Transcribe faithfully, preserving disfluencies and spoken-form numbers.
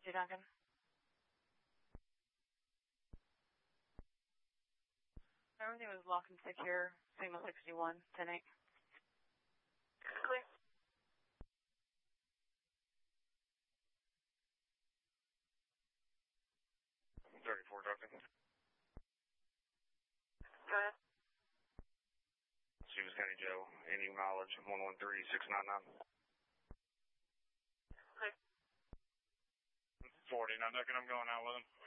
two Duncan. Everything was locked and secure. Signal sixty-one, ten eight. Clear. thirty-four Duncan. Go ahead. Stevens County Jail, any mileage, one one three six nine nine. Clear. forty-nine Duncan, I'm going out with him.